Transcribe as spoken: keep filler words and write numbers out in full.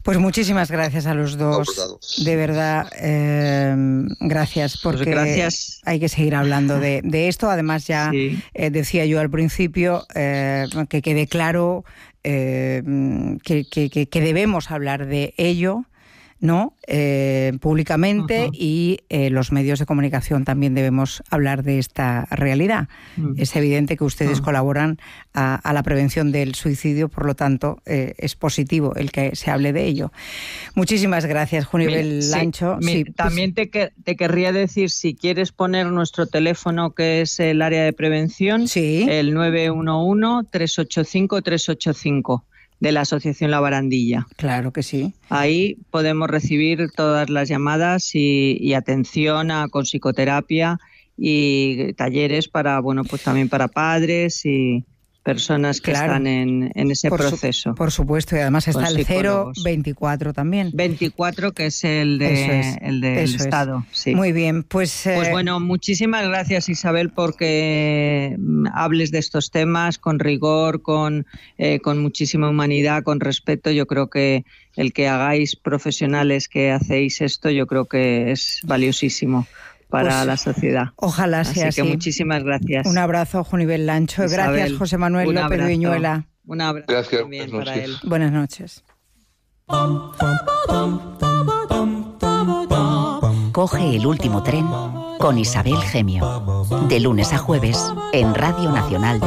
Pues muchísimas gracias a los dos. De verdad, eh, gracias, porque pues gracias. Hay que seguir hablando de, de esto. Además, ya sí. eh, decía yo al principio eh, que quede claro eh, que, que, que debemos hablar de ello, ¿no? Eh, públicamente, uh-huh. y eh, los medios de comunicación también debemos hablar de esta realidad. Uh-huh. Es evidente que ustedes uh-huh. colaboran a, a la prevención del suicidio, por lo tanto, eh, es positivo el que se hable de ello. Muchísimas gracias, Junivel Lancho. Sí, sí, también pues, te, te querría decir, si quieres poner nuestro teléfono, que es el área de prevención, sí. el nueve uno uno, tres ocho cinco, tres ocho cinco. De la Asociación La Barandilla. Claro que sí. Ahí podemos recibir todas las llamadas y, y atención a, con psicoterapia y talleres para, bueno, pues también para padres y personas que claro. están en, en ese por proceso. Su, por supuesto, y además está el cero veinticuatro también. veinticuatro, que es el, de, es, el del Estado. Es. Sí. Muy bien, pues... Eh... Pues bueno, muchísimas gracias, Isabel, porque hables de estos temas con rigor, con, eh, con muchísima humanidad, con respeto. Yo creo que el que hagáis profesionales que hacéis esto, yo creo que es valiosísimo para pues, la sociedad. Ojalá sea así. Así que muchísimas gracias. Un abrazo, Junivel Lancho. Isabel, gracias, José Manuel López abrazo, Viñuela. Un abrazo gracias, también buenas para él. Buenas noches. Coge el último tren con Isabel Gemio. De lunes a jueves en Radio Nacional.